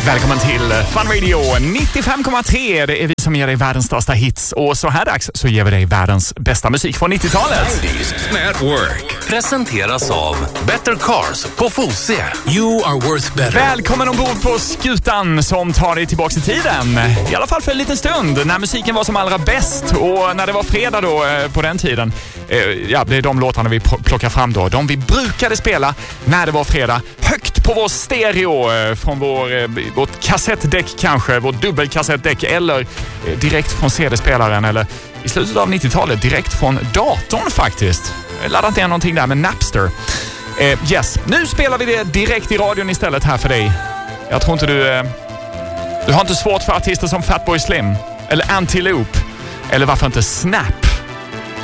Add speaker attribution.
Speaker 1: Välkommen till Fun Radio 95,3. Det är vi som ger dig världens största hits. Och så här dags så ger vi dig världens bästa musik från 90-talet.
Speaker 2: 90s Network presenteras av Better Cars på Fosse. You are worth better.
Speaker 1: Välkommen ombord på skutan som tar dig tillbaka i tiden. I alla fall för en liten stund när musiken var som allra bäst. Och när det var fredag då på den tiden. Ja, det är de låtarna vi plockar fram då. De vi brukade spela när det var fredag. Högt på vår stereo från vårt kassettdäck kanske. Vårt dubbelkassettdäck eller direkt från CD-spelaren eller i slutet av 90-talet direkt från datorn faktiskt. Laddat ner någonting där med Napster. Yes, nu spelar vi det direkt i radion istället här för dig. Jag tror inte du har inte svårt för artister som Fatboy Slim eller Antilope eller varför inte Snap.